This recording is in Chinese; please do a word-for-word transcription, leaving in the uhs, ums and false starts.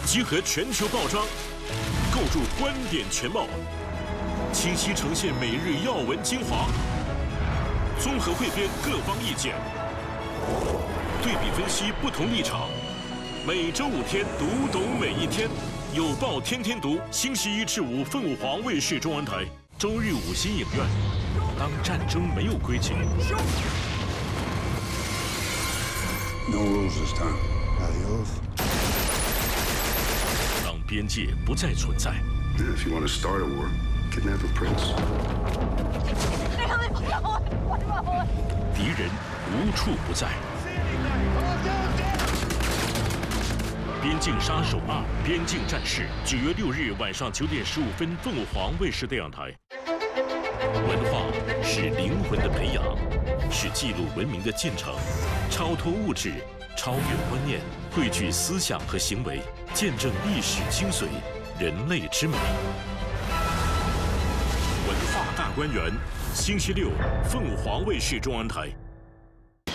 集合全球报章，构筑观点全貌，清晰呈现每日要闻精华，综合汇编各方意见，对比分析不同立场。每周五天，读懂每一天。有报天天读，星期一至五凤凰卫视中文台，周日五星影院。当战争没有规矩。 No rules this time. Adios. 当边界不再存在。 If you want to start a war, kidnap a prince. 敌人无处不在。边境杀手二：边境战士，九月六日晚上九点十五分，凤凰卫视电影台。文化是灵魂的培养，是记录文明的进程。 超脱物质，超越观念，汇聚思想和行为，见证历史精髓，人类之美。文化大观园，星期六，凤凰卫视中文台。